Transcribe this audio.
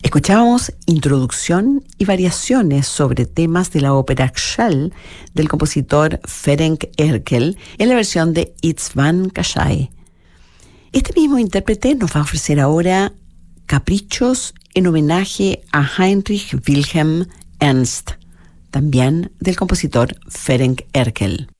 Escuchábamos introducción y variaciones sobre temas de la ópera Shell del compositor Ferenc Erkel en la versión de István Kassai. Este mismo intérprete nos va a ofrecer ahora Caprichos en homenaje a Heinrich Wilhelm Ernst, también del compositor Ferenc Erkel.